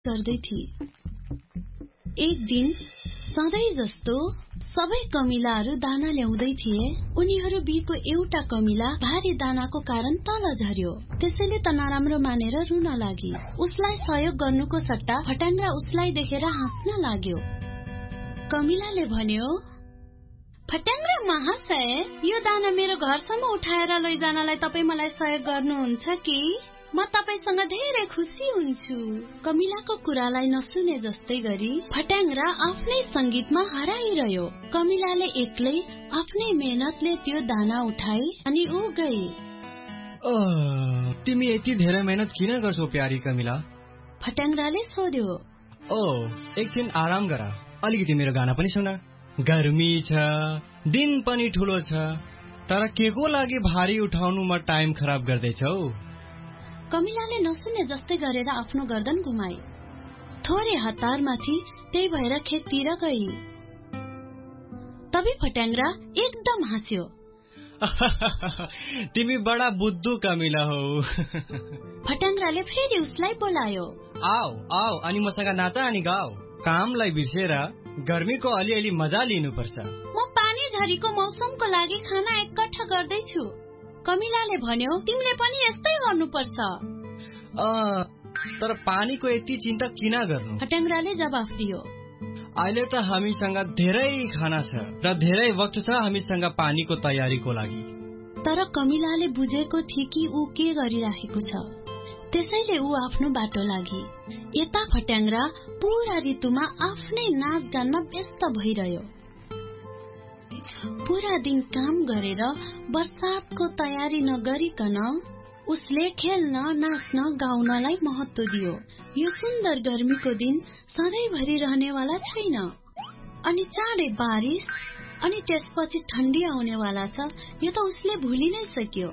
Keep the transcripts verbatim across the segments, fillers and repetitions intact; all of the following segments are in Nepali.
गर्दै थिए। एक दिन सधैँ जस्तो सबै कमिलाहरू दाना ल्याउँदै थिए। उनीहरू बीचको एउटा कमिला भारी दानाको कारण तल झर्यो। त्यसैले त नराम्रो मानेर रुन लागि। उसलाई सहयोग गर्नुको सट्टा फट्याङ्ग्रा उसलाई देखेर हाँस्न लाग्यो। कमिलाले भन्यो, फट्याङ्ग्रा महाशय, यो दाना मेरो घरसम्म उठाएर लैजानलाई तपाईँ मलाई सहयोग गर्नुहुन्छ कि? म तपाईसँग धेरै खुसी हुन्छु। कमिलाको कुरालाई नसुने जस्तै गरी फट्याङ्ग्रा आफ्नै संगीतमा हराइरह्यो। कमिलाले एक्लै आफ्नै मेहनतले त्यो दाना उठाई अनि ऊ गई। तिमी यति धेरै मेहनत किन गर्छौ प्यारी कमिला? फट्याङ्ग्राले सोध्यो। ओ, एकछिन आराम गर, अलिकति मेरो गाना पनि सुन। गर्मी छ, दिन पनि ठुलो छ, तर के को लागि भारी उठाउनुमा टाइम खराब गर्दैछौ? कमिलाले नसुने जस्तै गरेर आफ्नो गर्दन घुमाई। थोरै हतारमाथि त्यही भएर खेततिर गई। तभी फट्याङ्ग्रा एकदम हाँस्यो। तिमी बडा बुद्धु कमिला हौ। फट्याङ्ग्राले फेरि उसलाई बोलायो। आओ आओ अनि मसँग नाच अनि गाऊ। कामलाई बिर्सेर गर्मीको अलिअलि मजा लिनुपर्छ। म पानी झरीको मौसमको लागि खाना एकट्ठा गर्दैछु। कमिलाले भन्यो, तिमीले पनि यस्तै गर्नुपर्छ। तर पानीको यति चिन्ता किन गर्नु? फट्याङ्ग्राले जवाफ दियो। अहिले त हामीसँग धेरै खाना छ र धेरै वक्त छ हामीसँग पानीको तयारीको लागि। तर कमिलाले बुझेको थिए कि ऊ के गरिराखेको छ। त्यसैले ऊ आफ्नो बाटो लागि। यता फट्याङ्ग्रा पूरा ऋतुमा आफ्नै नाचगानमा व्यस्त भइरह्यो। पूरा दिन काम गरेर बर्सातको तयारी नगरिकन उसले खेल्न, नाच्न, गाउनलाई महत्त्व दियो। यो सुन्दर गर्मीको दिन सधैँभरि रहनेवाला छैन। अनि चाँडै बारिश अनि त्यसपछि ठण्डी आउनेवाला छ। यो त उसले भुलि नै सक्यो।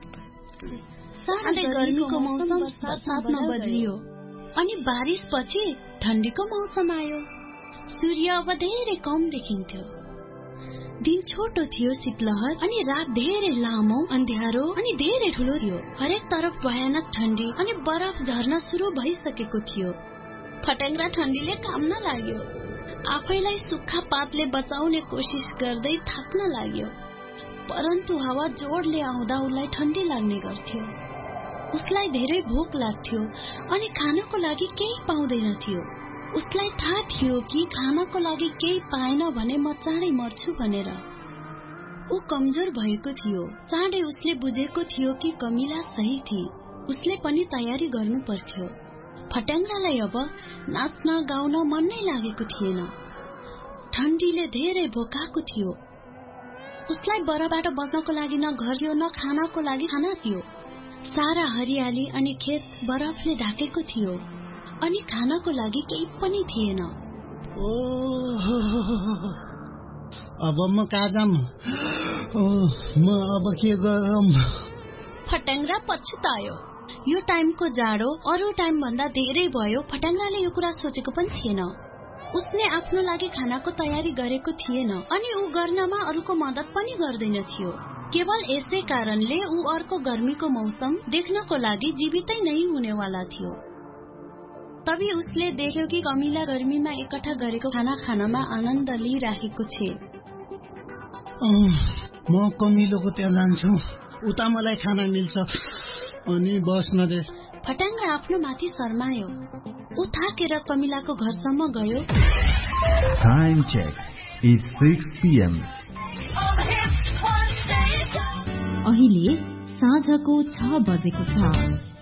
चाँडै गर्मीको मौसम बर्सातमा बदलियो अनि बारिश पछि ठण्डीको मौसम आयो। सूर्य अब धेरै कम देखिन्थ्यो। दिन छोटो थियो, शीतलहर अनि रात धेरै लामो, अन्ध्यारो अनि धेरै ठुलो थियो। हरेक तरफ भयानक ठण्डी अनि बरफ झर्न सुरु भइसकेको थियो। फट्याङ्ग्रा ठण्डीले काम्न लाग्यो। आफैलाई सुक्खा पातले बचाउने कोसिस गर्दै थाक्न लाग्यो। परन्तु हावा जोडले आउँदा उसलाई ठण्डी लाग्ने गर्थ्यो। उसलाई धेरै भोक लाग्थ्यो अनि खानको लागि केही पाउँदैन थियो। उसलाई थाहा थियो कि खानको लागि केही पाएन भने म चाँडै मर्छु भनेर। ऊ कमजोर भएको थियो। चाँडै उसले बुझेको थियो कि कमिला सही थिए। उसले पनि तयारी गर्नु पर्थ्यो। फट्याङ्ग्रालाई अब नाच्न गाउन मन नै लागेको थिएन। ठण्डीले धेरै भोकाएको थियो। उसलाई बरफबाट बच्नको लागि न घर थियो न खानको लागि खाना थियो। सारा हरियाली अनि खेत बरफले ढाकेको थियो अनि खानको लागि केही पनि थिएन। ओ, अब म कहाँ जाम? म अब के गरौँ? फट्याङ्ग्रा पछुतायो। यो टाइमको जाडो अरू टाइम भन्दा धेरै भयो। फट्याङ्ग्राले यो कुरा सोचेको पनि थिएन। उसले आफ्नो लागि खानाको तयारी गरेको थिएन अनि ऊ गर्नमा अरूको मद्दत पनि गर्दैन थियो। केवल यसै कारणले ऊ अर्को गर्मीको मौसम देख्नको लागि जीवितै नै हुनेवाला थियो। तभी उसले देख्यो कि कमिला गर्मीमा एकट्ठा गरेको खाना खानमा आनन्द लिइराखेको छ। म कमिलोको त्यहाँ जान्छु, उता मलाई खाना मिल्छ अनि बस्न दे। फट्याङ्ग्रा आफ्नो माथि शर्मायो। ऊ थाकेर कमिलाको घरसम्म गयो। Time check, it's six PM. अहिले साँझको छ बजेको छ।